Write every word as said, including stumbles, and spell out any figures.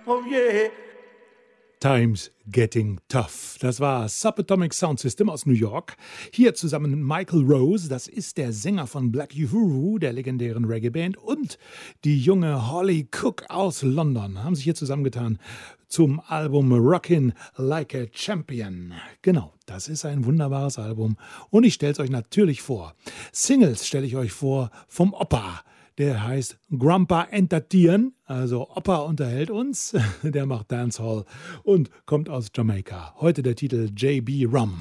oh yeah. Times Getting Tough. Das war Subatomic Sound System aus New York. Hier zusammen mit Michael Rose, das ist der Sänger von Black Uhuru, der legendären Reggae-Band, und die junge Holly Cook aus London haben sich hier zusammengetan zum Album Rockin' Like a Champion. Genau, das ist ein wunderbares Album und ich stelle es euch natürlich vor. Singles stelle ich euch vor vom Opa. Der heißt Grandpa Entertieren, also Opa unterhält uns, der macht Dancehall und kommt aus Jamaika. Heute der Titel J B Rum.